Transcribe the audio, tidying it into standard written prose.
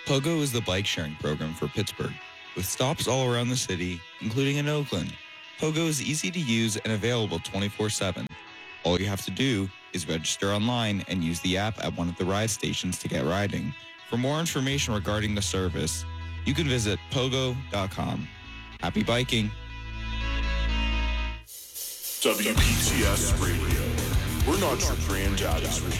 Pogo is the bike sharing program for Pittsburgh, with stops all around the city, including in Oakland. Pogo is easy to use and available 24/7. All you have to do is register online and use the app at one of the ride stations to get riding. For more information regarding the service, you can visit pogo.com. Happy biking! WPTS Radio. We're not your granddaddy's